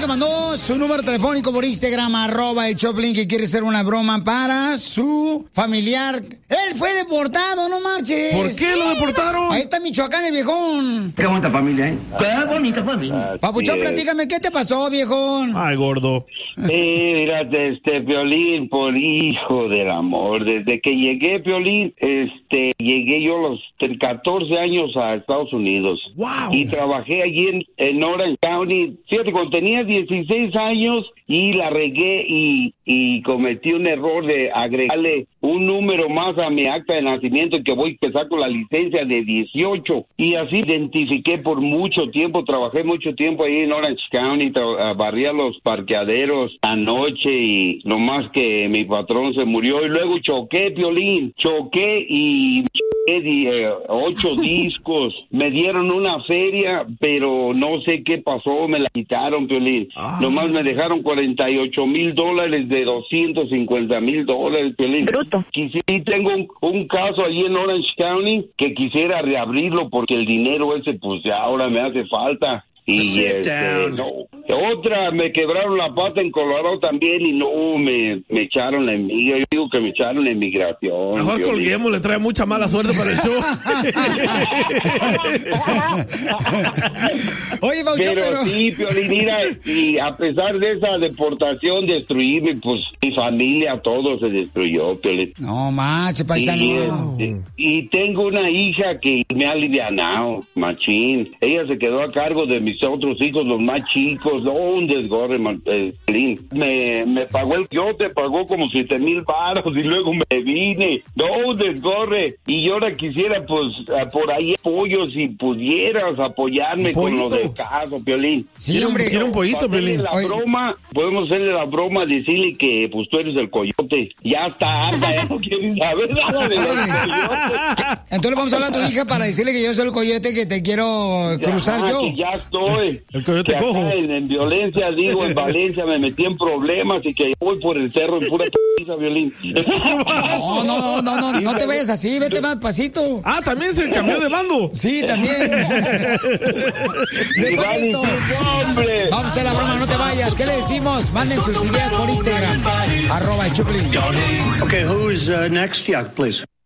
te mandó su número telefónico por Instagram, @el Choplin, que quiere hacer una broma para su familiar. Él fue deportado, no marches. ¿Por qué lo deportaron? Ahí está Michoacán, el viejón. Qué bonita familia, ¿eh? Qué bonita familia. Papuchón, platícame, ¿qué te pasó, viejón? Ay, gordo. Mira, Piolín, por hijo del amor, desde que llegué, Piolín, llegué yo a los 14 años a Estados Unidos. Wow. Y trabajé allí en Orange County. Fíjate, cuando tenía 16 años y la regué y cometí un error de agregarle un número más a mi acta de nacimiento, que voy a empezar con la licencia de 18. Y así identifiqué por mucho tiempo, trabajé mucho tiempo ahí en Orange County, barría los parqueaderos anoche y nomás que mi patrón se murió y luego choqué, Piolín, y 8 discos, me dieron una feria, pero no sé qué pasó, me la quitaron, Piolín. Nomás me dejaron $48,000 de $250,000, Piolín. Bruto. Sí, tengo un caso allí en Orange County que quisiera reabrirlo porque el dinero ese, pues ya ahora me hace falta. Y otra, me quebraron la pata en Colorado también y no, me echaron la emigración. Yo digo que me echaron la inmigración. Mejor colguemos, le trae mucha mala suerte para el show. Oye, Pauchón, pero sí, Piolín, mira, y a pesar de esa deportación, destruirme, pues mi familia, todo se destruyó, Piolín. No, macho, paisano. Y tengo una hija que me ha alivianado, machín. Ella se quedó a cargo de mis otros hijos, los más chicos. No, un desgorre, Piolín. Me pagó pagó como 7,000 baros y luego me vine. No, un desgorre. Y yo ahora quisiera, pues, por ahí apoyo, si pudieras apoyarme con lo del caso, Piolín. Sí, hombre. Quiero un pollito, Piolín. Podemos hacerle la broma, decirle que, pues, tú eres el coyote. Ya está harta, ya no quieres saber nada de los coyotes. Entonces vamos a hablar a tu hija para decirle que yo soy el coyote, que te quiero cruzar yo. Que ya estoy. El coyote que cojo. En violencia, en Valencia me metí en problemas y que voy por el cerro en pura p***, Violín. No te vayas así, vete más pasito. Ah, también se cambió de bando. Sí, también. Después de esto, vamos a hacer la broma, no te vayas. ¿Qué le decimos? Manden sus ideas por Instagram, @el Choplin. Okay, who's next? Yeah, please.